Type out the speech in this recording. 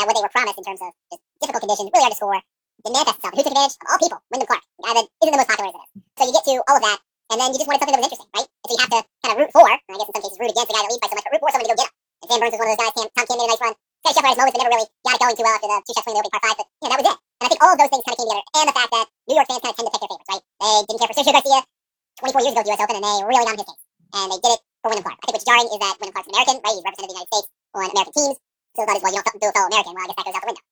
what they were promised in terms of just difficult conditions really underscore the manifest itself. Who took advantage of all people? Wyndham Clark, the guy that isn't the most popular as it is. So you get to all of that, and then you just wanted something that was interesting, right? And so you have to kind of root for, and I guess in some cases root against the guy that leads by so much, but root for somebody to go get him. And Sam Burns was one of those guys. Tom Kim made a nice run. Scotty Scheffler had his moments, but never really got it going too well after the 2 shot swing in the opening par 5. But that was it. And I think all of those things kind of came together, and the fact that New York fans kind of tend to pick their favorites, right? They didn't care for Sergio Garcia 24 years ago at the U.S. Open, and they really got in his case. And they did it for Wyndham Clark. I think what's jarring is that Wyndham Clark's an American, right? He's represented the United States on American teams. So it's not as well, you don't do a fellow American. Well, I guess that goes out the window.